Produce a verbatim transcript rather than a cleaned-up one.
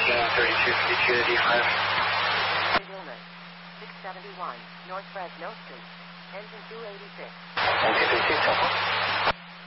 King thirty-two fifty-two to D five. Illness, six seventy-one, North Fresno Street, engine two eighty-six. one two three two,